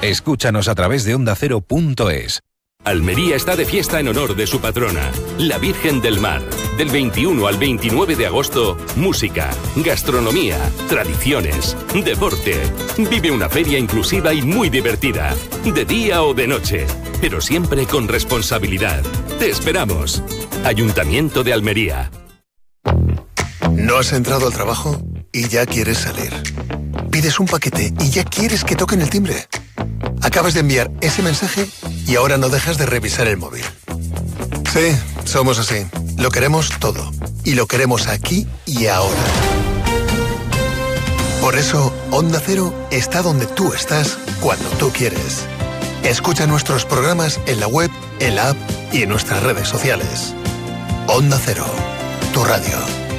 Escúchanos a través de ondacero.es. Almería está de fiesta en honor de su patrona, la Virgen del Mar. Del 21 al 29 de agosto, música, gastronomía, tradiciones, deporte. Vive una feria inclusiva y muy divertida, de día o de noche, pero siempre con responsabilidad. Te esperamos. Ayuntamiento de Almería. ¿No has entrado al trabajo y ya quieres salir? Pides un paquete y ya quieres que toquen el timbre. Acabas de enviar ese mensaje y ahora no dejas de revisar el móvil. Sí, somos así. Lo queremos todo. Y lo queremos aquí y ahora. Por eso, Onda Cero está donde tú estás, cuando tú quieres. Escucha nuestros programas en la web, en la app y en nuestras redes sociales. Onda Cero, tu radio.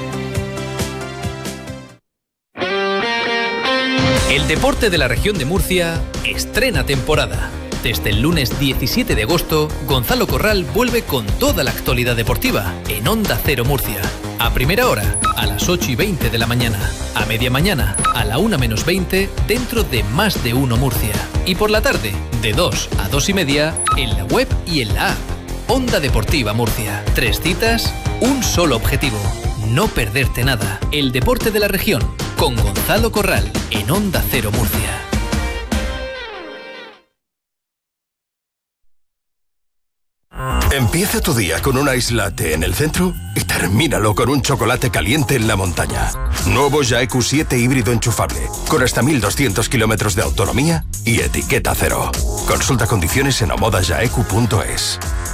El deporte de la región de Murcia estrena temporada. Desde el lunes 17 de agosto, Gonzalo Corral vuelve con toda la actualidad deportiva en Onda Cero Murcia. A primera hora, a las 8:20 de la mañana. A media mañana, a la 1:20, dentro de Más de Uno Murcia. Y por la tarde, de 2 a 2:30, en la web y en la app. Onda Deportiva Murcia. 3 citas, un solo objetivo. No perderte nada. El deporte de la región, con Gonzalo Corral, en Onda Cero Murcia. Empieza tu día con un ice latte en el centro y termínalo con un chocolate caliente en la montaña. Nuevo Jaeku 7 híbrido enchufable, con hasta 1200 kilómetros de autonomía y etiqueta cero. Consulta condiciones en omodajaeku.es.